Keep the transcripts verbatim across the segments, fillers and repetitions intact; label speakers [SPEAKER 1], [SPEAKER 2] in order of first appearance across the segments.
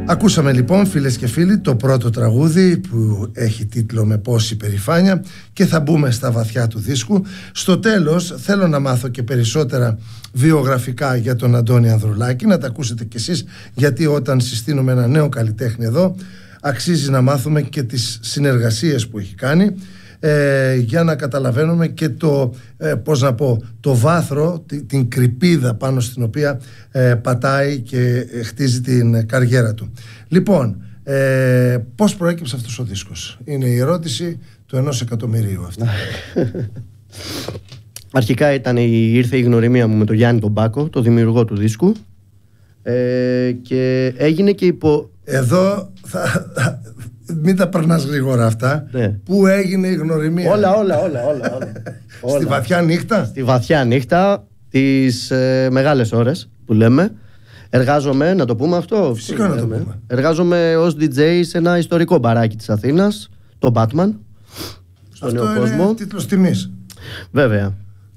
[SPEAKER 1] Ακούσαμε λοιπόν, φίλες και φίλοι, το πρώτο τραγούδι που έχει τίτλο «Με πόση περηφάνεια» και θα μπούμε στα βαθιά του δίσκου. Στο τέλος θέλω να μάθω και περισσότερα βιογραφικά για τον Αντώνη Ανδρουλάκη, να τα ακούσετε κι εσείς, γιατί όταν συστήνουμε ένα νέο καλλιτέχνη εδώ αξίζει να μάθουμε και τις συνεργασίες που έχει κάνει, ε, για να καταλαβαίνουμε και το, ε, πώς να πω, το βάθρο, την, την κρυπίδα πάνω στην οποία ε, πατάει και ε, χτίζει την καριέρα του. Λοιπόν, ε, πώς προέκυψε αυτός ο δίσκος? Είναι η ερώτηση του ενός εκατομμυρίου αυτή.
[SPEAKER 2] Αρχικά ήταν η, ήρθε η γνωριμία μου με τον Γιάννη τον Μπάκο, το δημιουργό του δίσκου, ε, και έγινε και υπό...
[SPEAKER 1] Εδώ θα... Μην τα περνάς γρήγορα αυτά.
[SPEAKER 2] Ναι.
[SPEAKER 1] Πού έγινε η γνωριμία?
[SPEAKER 2] Όλα, όλα, όλα, όλα, όλα.
[SPEAKER 1] Στη βαθιά νύχτα.
[SPEAKER 2] Στη βαθιά νύχτα, τις ε, μεγάλες ώρες που λέμε. Εργάζομαι, να το πούμε αυτό.
[SPEAKER 1] Φυσικά να το πούμε.
[SPEAKER 2] Εργάζομαι ως ντι τζέι σε ένα ιστορικό μπαράκι της Αθήνας, το Batman, στον Νέο Κόσμο.
[SPEAKER 1] Είναι τίτλος τιμής.
[SPEAKER 2] Βέβαια.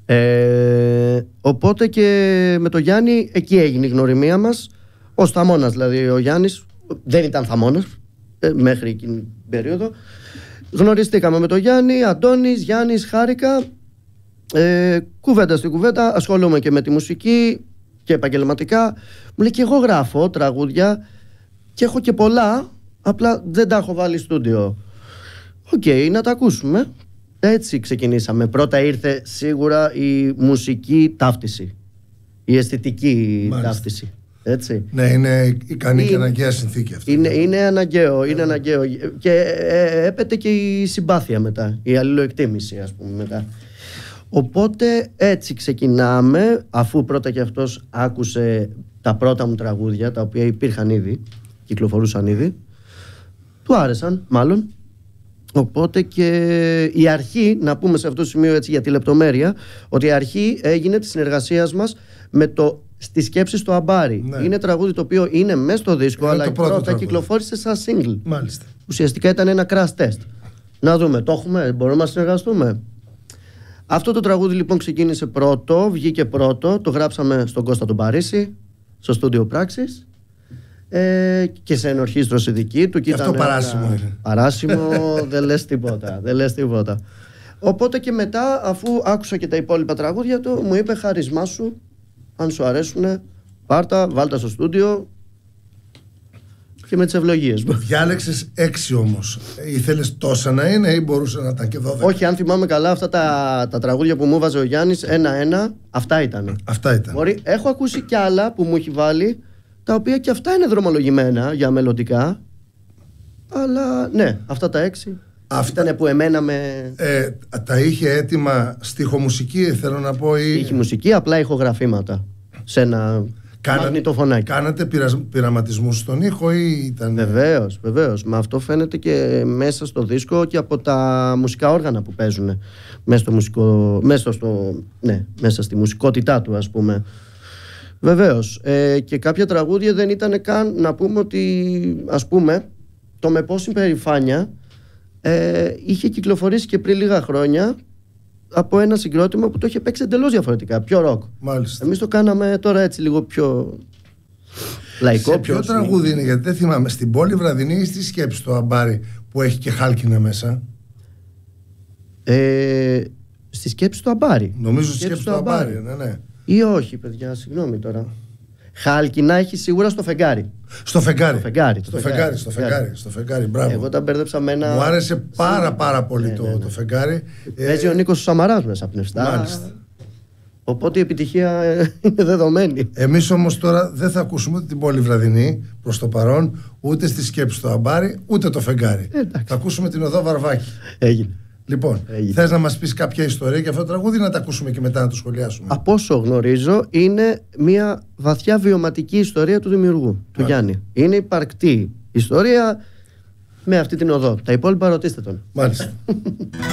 [SPEAKER 2] Ε, οπότε και με τον Γιάννη εκεί έγινε η γνωριμία μας. Ως θαμώνας δηλαδή ο Γιάννης. Δεν ήταν θαμώνας μέχρι εκείνη την περίοδο. Γνωριστήκαμε με τον Γιάννη, Αντώνης, Γιάννης, χάρηκα. Ε, κουβέντα στην κουβέντα, ασχολούμαι και με τη μουσική και επαγγελματικά. Μου λέει και εγώ γράφω τραγούδια και έχω και πολλά, απλά δεν τα έχω βάλει στούντιο. Οκ, okay, να τα ακούσουμε. Έτσι ξεκινήσαμε. Πρώτα ήρθε σίγουρα η μουσική ταύτιση, η αισθητική Μάλιστα. ταύτιση. Έτσι.
[SPEAKER 1] Ναι, είναι ικανή είναι, και αναγκαία συνθήκη αυτή.
[SPEAKER 2] Είναι, είναι αναγκαίο, είναι αναγκαίο. Και ε, έπεται και η συμπάθεια μετά, η αλληλοεκτίμηση, ας πούμε, μετά. Οπότε έτσι ξεκινάμε, αφού πρώτα και αυτός άκουσε τα πρώτα μου τραγούδια, τα οποία υπήρχαν ήδη, κυκλοφορούσαν ήδη, του άρεσαν μάλλον. Οπότε και η αρχή, να πούμε σε αυτό το σημείο έτσι για τη λεπτομέρεια, ότι η αρχή έγινε της συνεργασίας μας με το «Στη σκέψη στο αμπάρι». Ναι. Είναι τραγούδι το οποίο είναι μέσα στο δίσκο, είναι αλλά πρώτα τραγούδι. Κυκλοφόρησε σαν single.
[SPEAKER 1] Μάλιστα.
[SPEAKER 2] Ουσιαστικά ήταν ένα crash test. Να δούμε, το έχουμε, μπορούμε να συνεργαστούμε. Αυτό το τραγούδι λοιπόν ξεκίνησε πρώτο, βγήκε πρώτο, το γράψαμε στον Κώστα τον Παρίσι, στο στούντιο Πράξης, ε, και σε ενορχήστρωση δική του.
[SPEAKER 1] Και αυτό παράσιμο ένα... είναι.
[SPEAKER 2] Παράσιμο, δεν λες τίποτα, δεν λες τίποτα. Οπότε και μετά, αφού άκουσα και τα υπόλοιπα τραγούδια του, μου είπε χαρισμά σου, αν σου αρέσουνε, πάρτα, βάλτα στο στούντιο και με τις ευλογίες μου.
[SPEAKER 1] Διάλεξες έξι όμως. Ήθελες τόσα να είναι ή μπορούσε να ήταν και δώδεκα?
[SPEAKER 2] Όχι, αν θυμάμαι καλά, αυτά τα, τα τραγούδια που μου βάζε ο Γιάννης, ένα-ένα, αυτά ήταν.
[SPEAKER 1] Αυτά ήταν.
[SPEAKER 2] Μπορεί, έχω ακούσει κι άλλα που μου έχει βάλει, τα οποία και αυτά είναι δρομολογημένα για μελλοντικά. Αλλά ναι, αυτά τα έξι. Αυτά ήταν που εμένα με...
[SPEAKER 1] Ε, τα είχε έτοιμα στιχομουσική, θέλω να πω, ή...
[SPEAKER 2] Είχε μουσική, απλά ηχογραφήματα σε ένα
[SPEAKER 1] Κάνα...
[SPEAKER 2] μαγνητοφωνάκι.
[SPEAKER 1] Κάνατε πειρα... πειραματισμούς στον ήχο ή ήταν...
[SPEAKER 2] Βεβαίως, βεβαίως. Μα αυτό φαίνεται και μέσα στο δίσκο και από τα μουσικά όργανα που παίζουν μέσα, στο μουσικό... μέσα, στο... ναι, μέσα στη μουσικότητά του, ας πούμε. Βεβαίως. Ε, και κάποια τραγούδια δεν ήταν καν να πούμε ότι, ας πούμε, το «Με πόση περηφάνεια» Ε, είχε κυκλοφορήσει και πριν λίγα χρόνια από ένα συγκρότημα που το είχε παίξει εντελώς διαφορετικά, πιο ροκ.
[SPEAKER 1] Μάλιστα.
[SPEAKER 2] Εμείς το κάναμε τώρα έτσι λίγο πιο λαϊκό.
[SPEAKER 1] Σε ποιο πιο τραγούδι είναι, γιατί δεν θυμάμαι, στην Πόλη Βραδινή ή στη Σκέψη το αμπάρι που έχει και χάλκινα μέσα?
[SPEAKER 2] Ε, στη Σκέψη το αμπάρι.
[SPEAKER 1] Νομίζω στη Σκέψη το αμπάρι, αμπάρι, ναι, ναι.
[SPEAKER 2] Ή όχι, παιδιά, συγγνώμη τώρα. Χάλκινα έχει σίγουρα στο φεγγάρι.
[SPEAKER 1] Στο φεγγάρι.
[SPEAKER 2] Στο φεγγάρι,
[SPEAKER 1] στο φεγγάρι, στο φεγγάρι, στο φεγγάρι, μπράβο.
[SPEAKER 2] Εγώ τα μπέρδεψα με ένα...
[SPEAKER 1] Μου άρεσε πάρα πάρα πολύ ναι, το, ναι, ναι. το φεγγάρι.
[SPEAKER 2] Παίζει ε... ο Νίκος Σαμαράς μέσα πνευστά.
[SPEAKER 1] Μάλιστα.
[SPEAKER 2] Οπότε η επιτυχία είναι δεδομένη.
[SPEAKER 1] Εμείς όμως τώρα δεν θα ακούσουμε ούτε την Πόλη Βραδινή προς το παρόν, ούτε στη Σκέψη στο αμπάρι, ούτε το φεγγάρι.
[SPEAKER 2] Ε,
[SPEAKER 1] θα ακούσουμε την Οδό Βαρβάκη.
[SPEAKER 2] Έγινε.
[SPEAKER 1] Λοιπόν,
[SPEAKER 2] Έγινε.
[SPEAKER 1] Θες να μας πεις κάποια ιστορία για αυτό το τραγούδι, να τα ακούσουμε και μετά να το σχολιάσουμε?
[SPEAKER 2] Από όσο γνωρίζω, είναι μια βαθιά βιωματική ιστορία του δημιουργού, του Γιάννη. Είναι υπαρκτή ιστορία με αυτή την οδό. Τα υπόλοιπα ρωτήστε τον.
[SPEAKER 1] Μάλιστα.